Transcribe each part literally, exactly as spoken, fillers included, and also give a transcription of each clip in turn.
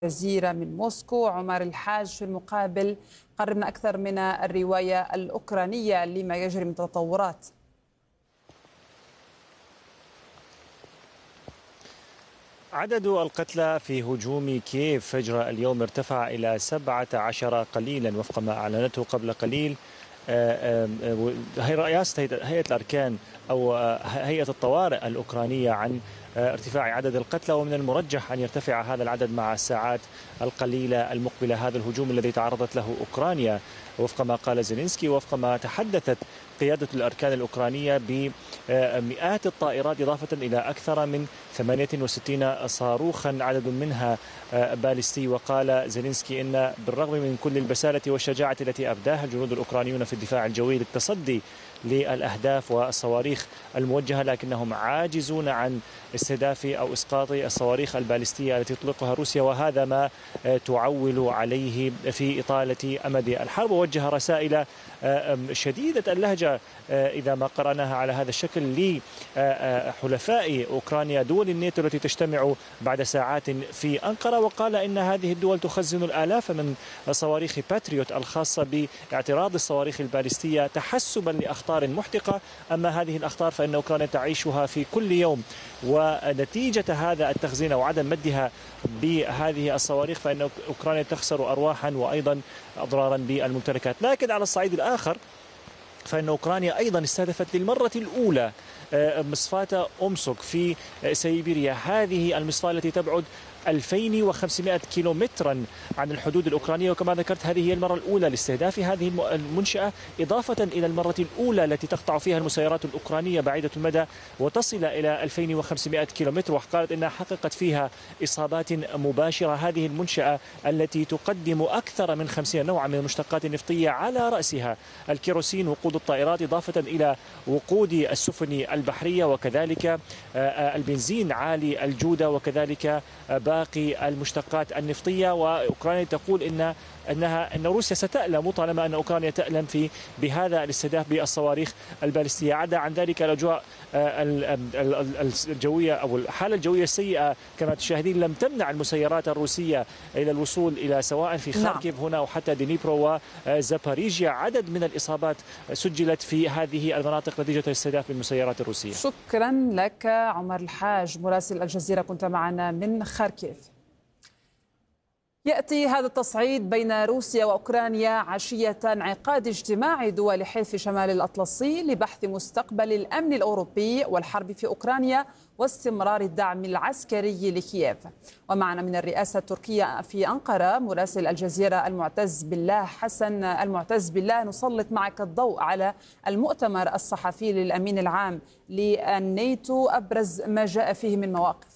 جزيرة من موسكو. عمر الحاج في المقابل قربنا أكثر من الرواية الأوكرانية لما يجري من تطورات. عدد القتلى في هجوم كييف فجر اليوم ارتفع إلى سبعة عشر قليلا وفق ما أعلنته قبل قليل رئاسة هيئة الأركان أو هيئة الطوارئ الأوكرانية عن ارتفاع عدد القتلى، ومن المرجح أن يرتفع هذا العدد مع الساعات القليلة المقبلة. هذا الهجوم الذي تعرضت له أوكرانيا وفق ما قال زيلينسكي وفق ما تحدثت قيادة الأركان الأوكرانية بمئات الطائرات إضافة إلى أكثر من ثمانية وستين صاروخا عدد منها باليستي. وقال زيلينسكي إن بالرغم من كل البسالة والشجاعة التي أبداها الجنود الأوكرانيون في الدفاع الجوي للتصدي للأهداف والصواريخ الموجهة، لكنهم عاجزون عن استهداف أو إسقاط الصواريخ الباليستية التي تطلقها روسيا، وهذا ما تعول عليه في إطالة أمد الحرب. ووجه رسائل شديدة اللهجة إذا ما قرأناها على هذا الشكل لحلفاء أوكرانيا دول الناتو التي تجتمع بعد ساعات في أنقرة، وقال إن هذه الدول تخزن الآلاف من صواريخ باتريوت الخاصة باعتراض الصواريخ الباليستية تحسبا لأخطار محتقة. أما هذه الأخطار فإن أوكرانيا تعيشها في كل يوم، ونتيجة هذا التخزين أو عدم مدها بهذه الصواريخ فإن أوكرانيا تخسر أرواحا وأيضا أضرارا بالممتلكات. لكن على الصعيد الآخر فإن أوكرانيا أيضا استهدفت للمرة الأولى مصفاة أومسك في سيبيريا، هذه المصفاة التي تبعد ألفين وخمسمائة كيلومترا عن الحدود الأوكرانية، وكما ذكرت هذه هي المرة الأولى لاستهداف هذه المنشأة، إضافة إلى المرة الأولى التي تقطع فيها المسيرات الأوكرانية بعيدة المدى وتصل إلى ألفين وخمسمائة كيلومتر، وقالت أنها حققت فيها إصابات مباشرة. هذه المنشأة التي تقدم أكثر من خمسين نوعا من المشتقات النفطية على رأسها الكيروسين، وقود الطائرات، إضافة إلى وقود السفن البحرية، وكذلك البنزين عالي الجودة، وكذلك باقي المشتقات النفطية. وأوكرانيا تقول إن أنها أن روسيا ستألم طالما أن أوكرانيا تألم في بهذا الاستهداف بالصواريخ الباليستية. عدا عن ذلك الأجواء الجوية أو الحالة الجوية السيئة كما تشاهدين لم تمنع المسيرات الروسية إلى الوصول إلى سواء في خاركيف هنا أو حتى دينيبرو وزاباريجيا. عدد من الإصابات سجلت في هذه المناطق نتيجة الاستهداف بالمسيرات الروسية. شكرا لك عمر الحاج مراسل الجزيرة، كنت معنا من خاركيف. يأتي هذا التصعيد بين روسيا وأوكرانيا عشية انعقاد اجتماع دول حلف شمال الأطلسي لبحث مستقبل الأمن الأوروبي والحرب في أوكرانيا واستمرار الدعم العسكري لكييف. ومعنا من الرئاسة التركية في أنقرة مراسل الجزيرة المعتز بالله. حسن المعتز بالله، نسلط معك الضوء على المؤتمر الصحفي للأمين العام للناتو، أبرز ما جاء فيه من مواقف.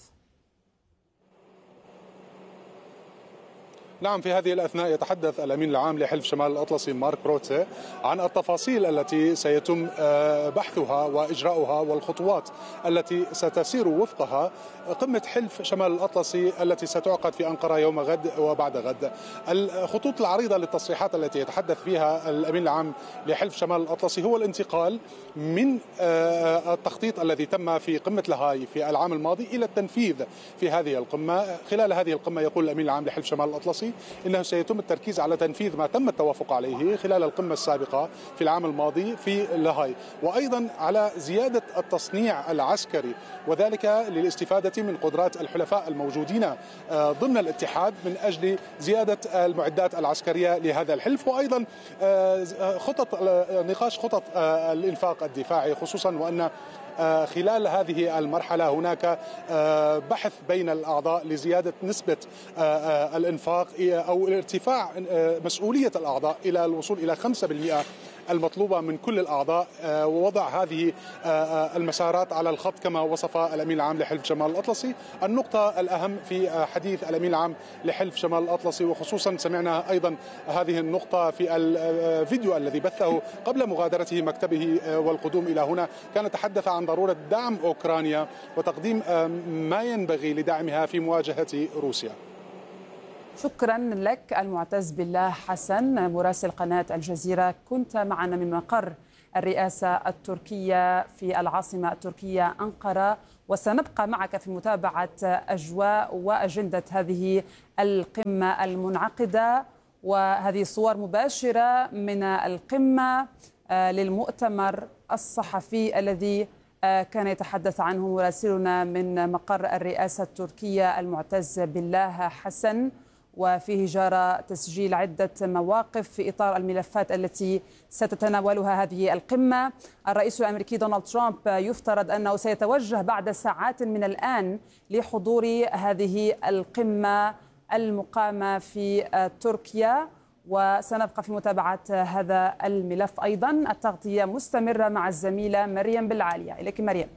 نعم، في هذه الأثناء يتحدث الأمين العام لحلف شمال الأطلسي مارك روتي عن التفاصيل التي سيتم بحثها وإجراؤها والخطوات التي ستسير وفقها قمة حلف شمال الأطلسي التي ستعقد في أنقرة يوم غد وبعد غد. الخطوط العريضة للتصريحات التي يتحدث فيها الأمين العام لحلف شمال الأطلسي هو الانتقال من التخطيط الذي تم في قمة لاهاي في العام الماضي إلى التنفيذ في هذه القمة. خلال هذه القمة يقول الأمين العام لحلف شمال الأطلسي إنه سيتم التركيز على تنفيذ ما تم التوافق عليه خلال القمة السابقة في العام الماضي في لاهاي، وأيضا على زيادة التصنيع العسكري، وذلك للاستفادة من قدرات الحلفاء الموجودين ضمن الاتحاد من أجل زيادة المعدات العسكرية لهذا الحلف، وأيضا خطط نقاش خطط الإنفاق الدفاعي، خصوصا وأن خلال هذه المرحلة هناك بحث بين الأعضاء لزيادة نسبة الإنفاق أو ارتفاع مسؤولية الأعضاء إلى الوصول إلى خمسة بالمئة المطلوبة من كل الأعضاء، ووضع هذه المسارات على الخط كما وصف الأمين العام لحلف شمال الأطلسي. النقطة الأهم في حديث الأمين العام لحلف شمال الأطلسي، وخصوصا سمعنا أيضا هذه النقطة في الفيديو الذي بثه قبل مغادرته مكتبه والقدوم إلى هنا، كان يتحدث عن ضرورة دعم أوكرانيا وتقديم ما ينبغي لدعمها في مواجهة روسيا. شكرا لك المعتز بالله حسن مراسل قناة الجزيرة، كنت معنا من مقر الرئاسة التركية في العاصمة التركية أنقرة، وسنبقى معك في متابعة أجواء وأجندة هذه القمة المنعقدة. وهذه صور مباشرة من القمة للمؤتمر الصحفي الذي كان يتحدث عنه مراسلنا من مقر الرئاسة التركية المعتز بالله حسن، وفيه جرى تسجيل عدة مواقف في إطار الملفات التي ستتناولها هذه القمة. الرئيس الأمريكي دونالد ترامب يفترض أنه سيتوجه بعد ساعات من الآن لحضور هذه القمة المقامة في تركيا، وسنبقى في متابعة هذا الملف أيضا. التغطية مستمرة مع الزميلة مريم بالعالية. إليك مريم.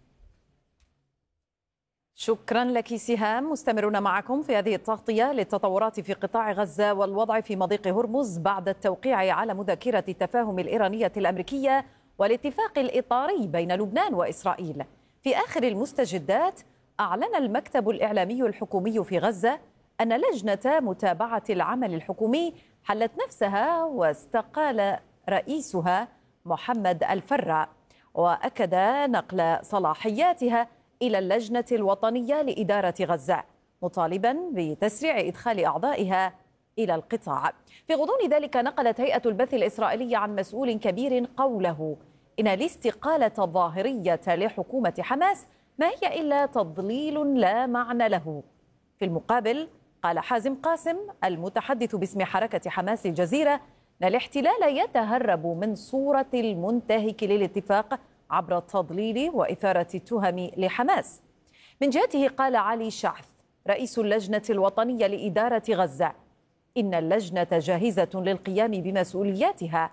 شكرا لك سهام. مستمرون معكم في هذه التغطية للتطورات في قطاع غزة والوضع في مضيق هرمز بعد التوقيع على مذكرة التفاهم الإيرانية الأمريكية والاتفاق الإطاري بين لبنان وإسرائيل. في آخر المستجدات، أعلن المكتب الإعلامي الحكومي في غزة أن لجنة متابعة العمل الحكومي حلت نفسها واستقال رئيسها محمد الفرع، وأكد نقل صلاحياتها إلى اللجنة الوطنية لإدارة غزة، مطالبا بتسريع إدخال أعضائها إلى القطاع. في غضون ذلك، نقلت هيئة البث الإسرائيلية عن مسؤول كبير قوله إن الاستقالة الظاهرية لحكومة حماس ما هي إلا تضليل لا معنى له. في المقابل، قال حازم قاسم المتحدث باسم حركة حماس الجزيرة أن الاحتلال يتهرب من صورة المنتهك للاتفاق عبر التضليل وإثارة التهم لحماس. من جهته، قال علي شعث رئيس اللجنة الوطنية لإدارة غزة إن اللجنة جاهزة للقيام بمسؤولياتها،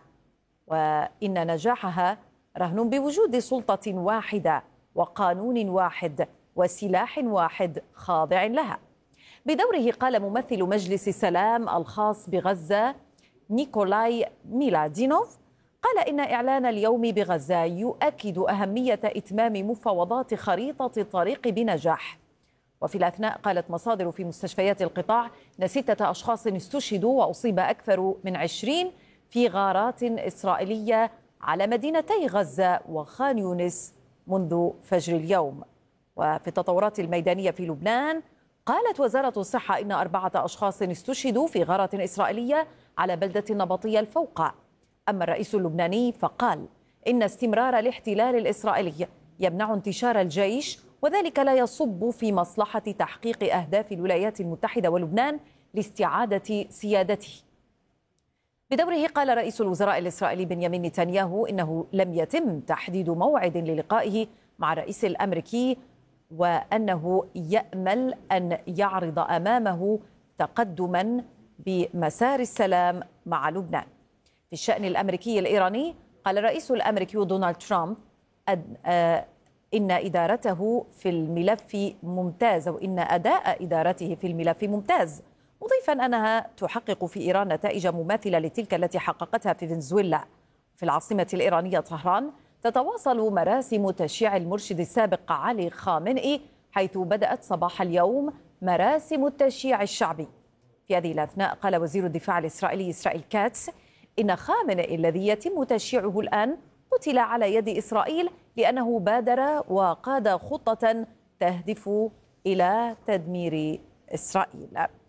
وإن نجاحها رهن بوجود سلطة واحدة وقانون واحد وسلاح واحد خاضع لها. بدوره، قال ممثل مجلس السلام الخاص بغزة نيكولاي ميلادينوف قال إن إعلان اليوم بغزة يؤكد أهمية إتمام مفاوضات خريطة الطريق بنجاح. وفي الأثناء، قالت مصادر في مستشفيات القطاع أن ستة أشخاص استشهدوا وأصيب أكثر من عشرين في غارات إسرائيلية على مدينتي غزة وخان يونس منذ فجر اليوم. وفي التطورات الميدانية في لبنان، قالت وزارة الصحة إن أربعة أشخاص استشهدوا في غارة إسرائيلية على بلدة النبطية الفوقع. أما الرئيس اللبناني فقال إن استمرار الاحتلال الإسرائيلي يمنع انتشار الجيش، وذلك لا يصب في مصلحة تحقيق أهداف الولايات المتحدة ولبنان لاستعادة سيادته. بدوره، قال رئيس الوزراء الإسرائيلي بنيامين نتنياهو إنه لم يتم تحديد موعد للقائه مع الرئيس الأمريكي، وأنه يأمل أن يعرض أمامه تقدما بمسار السلام مع لبنان. في الشأن الأمريكي الإيراني، قال الرئيس الأمريكي دونالد ترامب إن إدارته في الملف ممتازة وإن أداء إدارته في الملف ممتاز، مضيفا أنها تحقق في إيران نتائج مماثلة لتلك التي حققتها في فنزويلا. في العاصمة الإيرانية طهران، تتواصل مراسم تشييع المرشد السابق علي خامنئي، حيث بدأت صباح اليوم مراسم التشييع الشعبي. في هذه الأثناء، قال وزير الدفاع الإسرائيلي إسرائيل كاتس إن خامنئي الذي يتم تشييعه الآن قتل على يد إسرائيل لأنه بادر وقاد خطة تهدف إلى تدمير إسرائيل.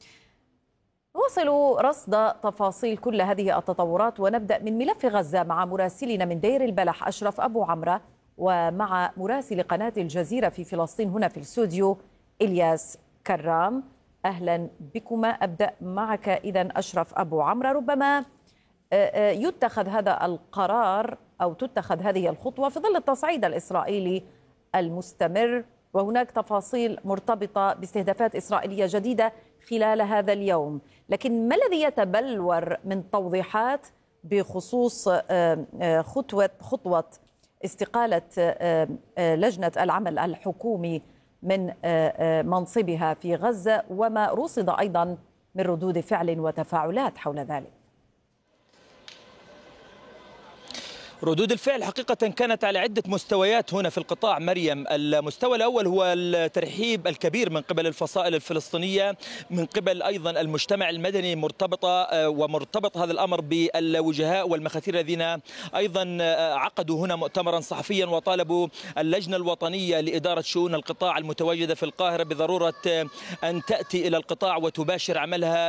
نواصل رصد تفاصيل كل هذه التطورات، ونبدأ من ملف غزة مع مراسلنا من دير البلح أشرف أبو عمرة، ومع مراسل قناة الجزيرة في فلسطين هنا في الاستوديو إلياس كرام. أهلا بكما. أبدأ معك إذن أشرف أبو عمرة. ربما يتخذ هذا القرار أو تتخذ هذه الخطوة في ظل التصعيد الإسرائيلي المستمر، وهناك تفاصيل مرتبطة باستهدافات إسرائيلية جديدة خلال هذا اليوم، لكن ما الذي يتبلور من توضيحات بخصوص خطوة خطوة استقالة لجنة العمل الحكومي من منصبها في غزة، وما رصد أيضا من ردود فعل وتفاعلات حول ذلك؟ ردود الفعل حقيقة كانت على عدة مستويات هنا في القطاع مريم. المستوى الأول هو الترحيب الكبير من قبل الفصائل الفلسطينية، من قبل أيضا المجتمع المدني، مرتبطة ومرتبط هذا الأمر بالوجهاء والمخاثير الذين أيضا عقدوا هنا مؤتمرا صحفيا وطالبوا اللجنة الوطنية لإدارة شؤون القطاع المتواجدة في القاهرة بضرورة أن تأتي إلى القطاع وتباشر عملها